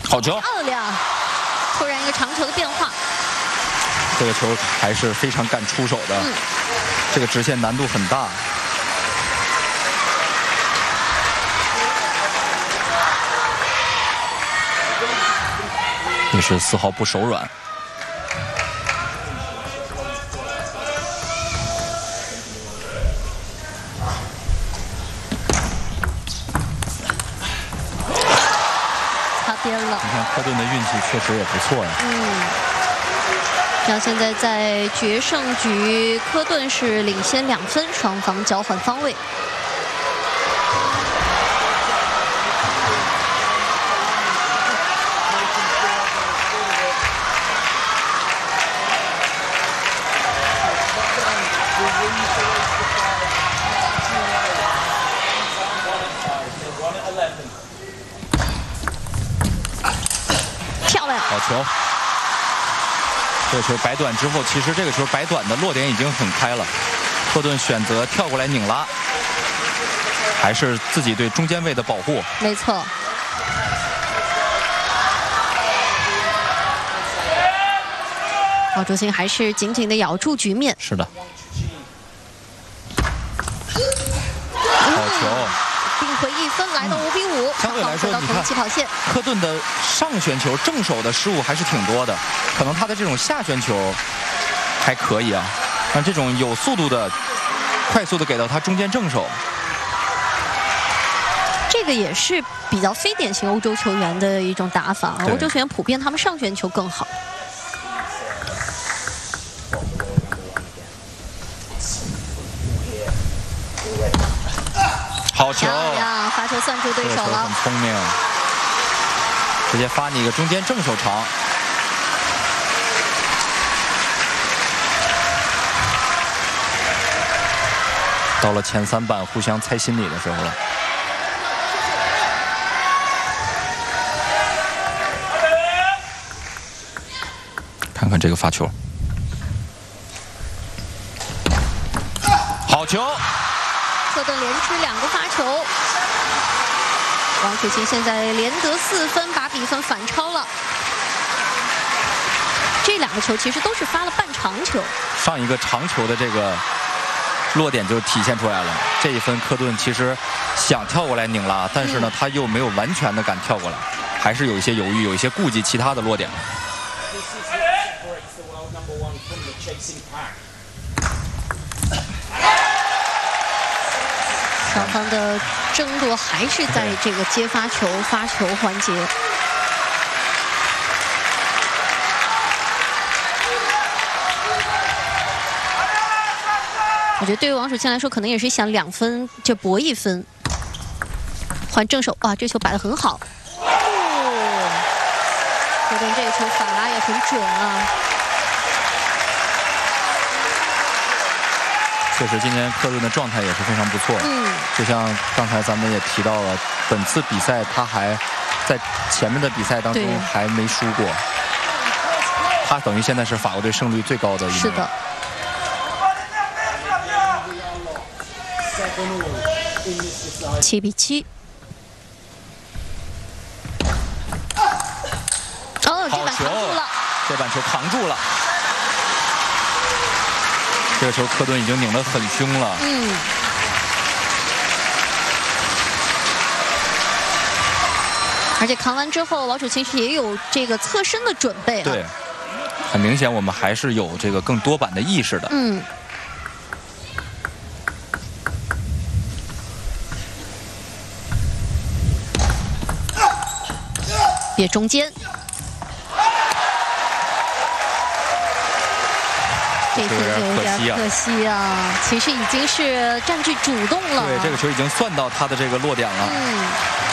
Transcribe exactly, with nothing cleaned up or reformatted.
好球， 漂亮！突然一个长球的变化， 这个球还是非常敢出手的，嗯、这个直线难度很大。也是丝毫不手软。 擦边了。 你看科顿的运气确实也不错呀。 嗯。像现在在决胜局，科顿是领先两分，双方交换方位。漂亮， 好球！这个球摆短之后，其实这个球摆短的落点已经很开了。科顿选择跳过来拧拉，还是自己对中间位的保护。 没错。王楚钦还是紧紧的咬住局面。 是的。好球！ 并回一分，来到五比五。 相对来说，你看起跑线， 科顿的上旋球正手的失误还是挺多的，可能他的这种下旋球还可以啊，但这种有速度的、快速的给到他中间正手， 这个也是比较非典型欧洲球员的一种打法。欧洲球员普遍他们上旋球更好。 好球！ 呀，发球算住对手了， 很聪明，直接发你一个中间正手长。到了前三板互相猜心理的时候了。看看这个发球，好球！ 科顿连吃两个发球，王楚钦现在连得四分，把比分反超了。这两个球其实都是发了半长球， 上一个长球的这个落点就体现出来了。这一分科顿其实想跳过来拧拉，但是呢，他又没有完全的敢跳过来，还是有一些犹豫，有一些顾忌其他的落点。 双方的争夺还是在这个接发球、发球环节。我觉得对于王楚钦来说，可能也是想两分就搏一分。换正手啊，这球摆得很好。哦，科顿这个球反拉也很准啊。 确实，今年科顿的状态也是非常不错。嗯，就像刚才咱们也提到了，本次比赛他还在前面的比赛当中还没输过。他等于现在是法国队胜率最高的一名。 是的。七比七。哦，这板扛住了。 这板球扛住了。这个球科顿已经拧得很凶了。 嗯。而且扛完之后，王楚钦是也有这个侧身的准备、啊。 对，很明显我们还是有这个更多板的意识的。 嗯。别中间。这次就有点可惜啊，其实已经是占据主动了。 对，这个球已经算到他的这个落点了。 嗯。